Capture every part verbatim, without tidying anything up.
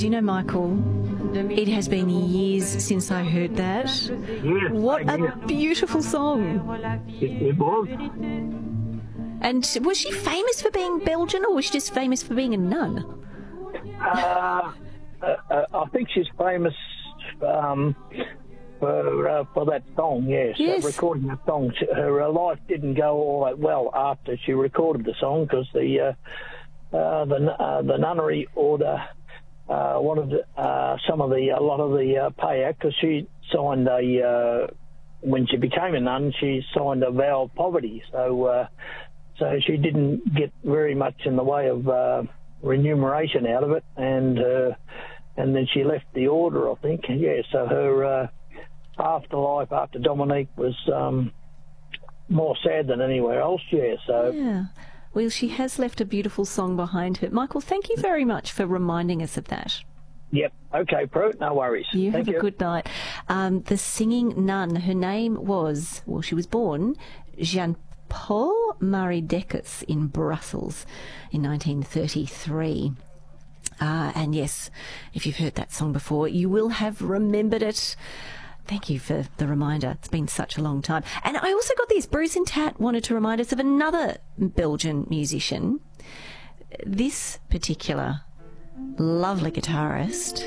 Do you know, Michael, it has been years since I heard that. Yes, What same a here. beautiful song. It, it was. And was she famous for being Belgian, or was she just famous for being a nun? Uh, uh, uh, I think she's famous um, for uh, for that song. Yes, Yes. Uh, recording that song. She- Her uh, life didn't go all that well after she recorded the song because the uh, uh, the uh, the nunnery order uh, wanted uh, some of the a lot of the uh, payout because she signed a uh, when she became a nun she signed a vow of poverty. So uh, so she didn't get very much in the way of uh, remuneration out of it, and uh, and then she left the order, I think. Yeah, so her uh, afterlife after Dominique was um, more sad than anywhere else. Yeah, so Yeah. Well, she has left a beautiful song behind her. Michael, thank you very much for reminding us of that. yep. Okay, Prue, no worries. You Thank have a you. good night. Um, the singing nun, her name was, well, she was born Jean Paul Marie Deckers in Brussels in nineteen thirty-three. Uh, and yes, if you've heard that song before, you will have remembered it. Thank you for the reminder. It's been such a long time. And I also got this. Bruce and Tat wanted to remind us of another Belgian musician. This particular lovely guitarist,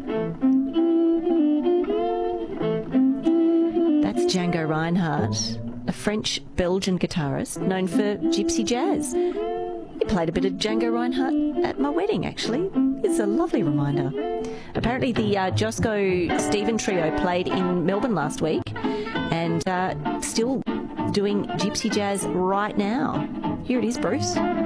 that's Django Reinhardt, a French-Belgian guitarist known for gypsy jazz. He played a bit of Django Reinhardt at my wedding, actually. It's a lovely reminder. Apparently the uh, Josco Stephen Trio played in Melbourne last week and uh, still doing gypsy jazz right now. Here it is, Bruce.